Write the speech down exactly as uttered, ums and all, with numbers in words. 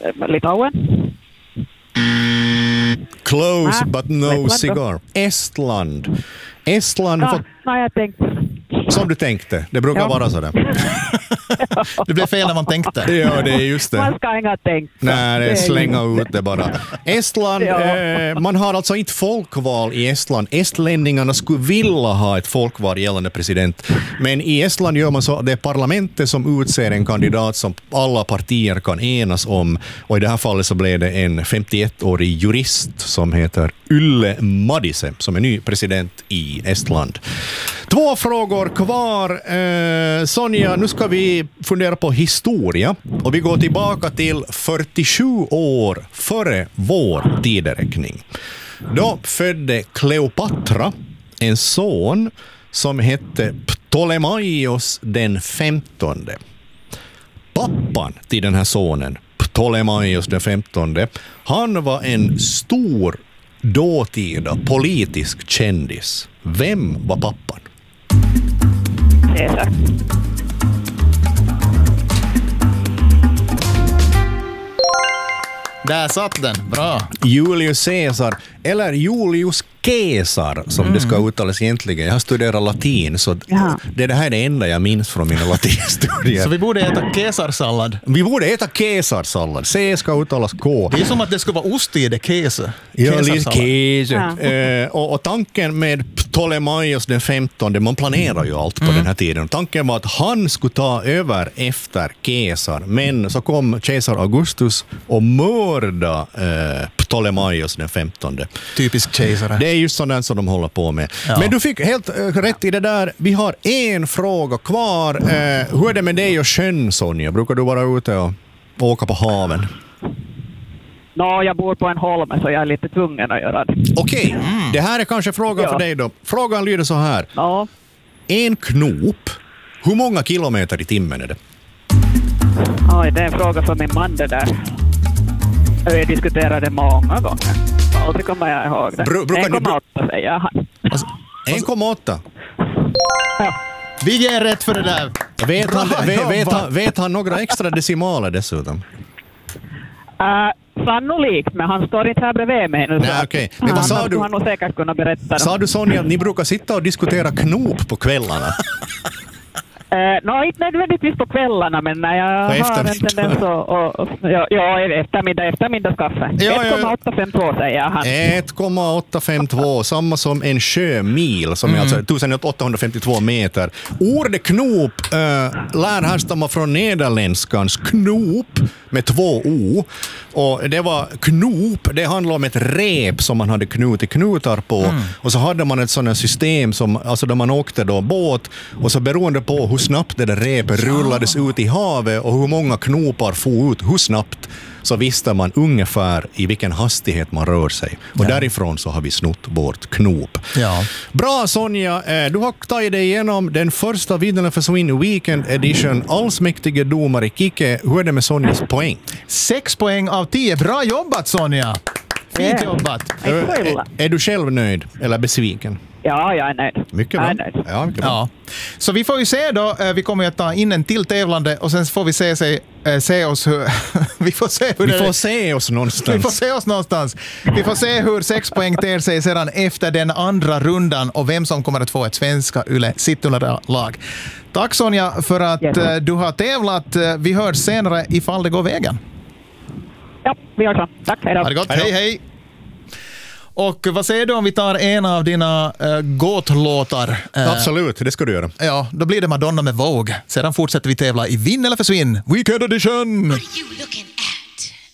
Litauen. Close Ah, but no Lettland cigar. Estland. Estland, Ja, fått, nej, jag tänkte. som du tänkte. Det brukar Ja. vara så där. Det blev fel när man tänkte. Ja, det är just det. Man ska inga tänka. Nej, det är Det är slänga ut det bara. Estland, Ja. eh, man har alltså inte folkval i Estland. Estlänningarna skulle vilja ha ett folkval gällande president. Men i Estland gör man så att det är parlamentet som utser en kandidat som alla partier kan enas om. Och i det här fallet så blev det en femtioettårig jurist som heter Yle Madise som är ny president i Estland. Två frågor kvar. Eh, Sonja, nu ska vi fundera på historia. Och vi går tillbaka till fyrtiosju år före vår tideräkning. Då födde Kleopatra en son som hette Ptolemaios den femtonde. Pappan till den här sonen, Ptolemaios den femtonde, han var en stor dåtida politisk kändis. Vem var pappan? Caesar. Där satt den, bra. Julius Caesar, eller Julius Caesar som mm. det ska uttalas egentligen. Jag har studerat latin så Jaha. det, det här är det enda jag minns från mina latinstudier. Så vi borde äta kesarsallad. Vi borde äta kesarsallad. C ska uttalas K. Det är som att det skulle vara ost i det, kese. Ja, lite Kesarsallad. Caesar. Ja. Eh, och, och tanken med Ptolemaios den femtonde, man planerar ju allt på mm. den här tiden. Tanken var att han skulle ta över efter Caesar. Men så kom Caesar Augustus och mörda eh, Ptolemaios den femtonde. Typisk kejsare. Det är just sådant som de håller på med. Ja. Men du fick helt äh, rätt i det där. Vi har en fråga kvar. Äh, hur är det med dig och sjön, Sonja? Brukar du vara ute och åka på haven? Nå, jag bor på en holme så jag är lite tvungen att göra det. Okej, mm. det här är kanske frågan Ja. för dig då. Frågan lyder så här. Ja. En knop, hur många kilometer i timmen är det? Oj, det är en fråga för min man det där. Vi diskuterade många gånger. Alltid kommer jag ihåg det. Bru- brukar ni- en komma åtta säger han. en komma åtta. Ja. Vi ger rätt för det där. Vet han, Bra vet, vet, jobbat. han, vet han några extra decimaler dessutom? Uh, sannolikt, men han står inte här bredvid mig nu. Nej, så- okej. Men vad Ja, sa han du? skulle nog säkert kunna berätta. Sa du, Sonja, att ni brukar sitta och diskutera knop på kvällarna? Uh, Nå, inte nödvändigtvis på kvällarna, men när jag På har en eftermiddag. tendens att... Och, och, ja, ja, eftermiddag, eftermiddagskaffe. Ja, ja, ja. ett komma åtta fem två säger han. ett komma åtta fem två, samma som en sjömil som är alltså tusen åttahundrafemtiotvå meter. Ordet knop äh, lär härstamma från nederländskans knop med två o. Och det var knop, det handlar om ett rep som man hade knutit knutar på. Mm. Och så hade man ett sådant system som, alltså där man åkte då båt och så beroende på hur snabbt det där repet rullades ut i havet och hur många knopar får ut, hur snabbt, så visste man ungefär i vilken hastighet man rör sig. Och Ja. därifrån så har vi snott bort knop. Ja. Bra, Sonja, du har tagit dig igenom den första Vinnarna för Swin Weekend Edition. Allsmäktige domare Kike, hur är det med Sonjas poäng? Sex poäng av tio. Bra jobbat, Sonja. Fint Ja. jobbat. Inte så Är, illa. är du själv nöjd eller besviken? Ja, jag är nöjd. Mycket jag bra. är nöjd. Ja, mycket bra. Ja. Så vi får ju se då, eh, vi kommer ju att ta in en till tävlande och sen får vi se, se, eh, se oss hur, vi får se hur Vi det får se oss någonstans. Vi får se oss någonstans. Vi får se hur sex poäng ter sig sedan efter den andra rundan och vem som kommer att få ett svenska Yle Sittulära-lag. Tack Sonja för att Yes. eh, du har tävlat. Eh, Vi hörs senare ifall det går vägen. Ja, vi gör så. Tack, hej då. Ha det gott. Hej då. Hej, hej. Och vad säger du om vi tar en av dina äh, gåtlåtar? Äh, Absolut, det ska du göra. Ja, då blir det Madonna med Vogue. Sedan fortsätter vi tävla i Vinn eller försvinn. Weekend edition! What are you looking